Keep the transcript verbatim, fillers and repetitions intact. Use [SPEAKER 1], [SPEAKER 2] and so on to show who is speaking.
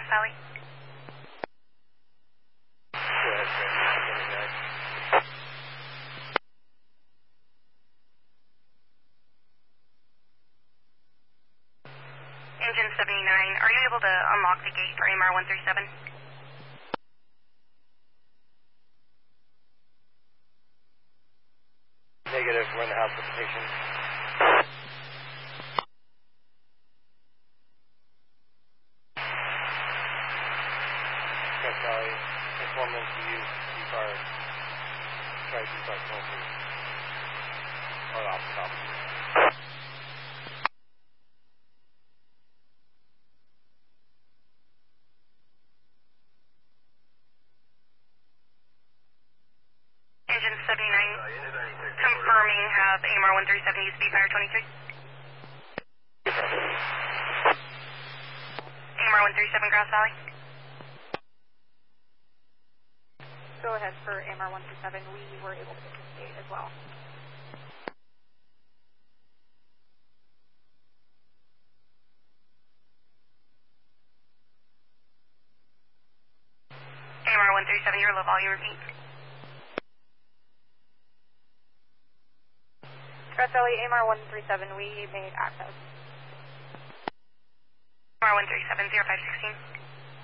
[SPEAKER 1] Grass Valley. Engine seventy-nine, are you able to unlock the gate for A M R one three seven?
[SPEAKER 2] Negative, we're in the house with the patient. Grass Valley, inform them to use D-car, try D-car twenty-three. Or off the top.
[SPEAKER 1] Engine seventy-nine, confirming have A M R one three seven use Speedfire twenty-three. A M R one three seven Grass Valley.
[SPEAKER 3] Go ahead for A M R one three seven. We were able to get this gate as well.
[SPEAKER 1] A M R one three seven, your low volume repeat.
[SPEAKER 3] Grass Valley, A M R one three seven, we made access.
[SPEAKER 1] A M R one three seven, zero five sixteen.